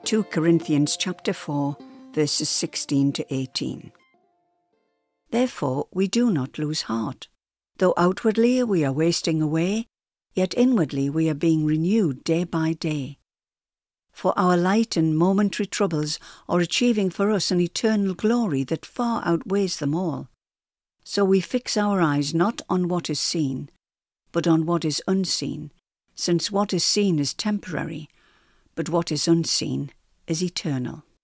2 Corinthians chapter 4, verses 16 to 18. Therefore we do not lose heart. Though outwardly we are wasting away, yet inwardly we are being renewed day by day. For our light and momentary troubles are achieving for us an eternal glory that far outweighs them all. So we fix our eyes not on what is seen, but on what is unseen, since what is seen is temporary, but what is unseen is eternal.